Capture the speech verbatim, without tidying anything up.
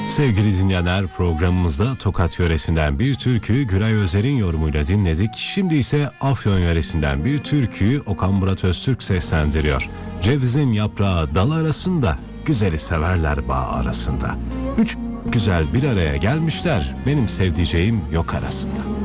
Sevgili dinleyenler, programımızda Tokat yöresinden bir türkü Güray Özer'in yorumuyla dinledik. Şimdi ise Afyon yöresinden bir türküyü Okan Murat Öztürk seslendiriyor. Cevizin yaprağı dal arasında, güzeli severler bağ arasında. Üç güzel bir araya gelmişler, benim sevdiceğim yok arasında.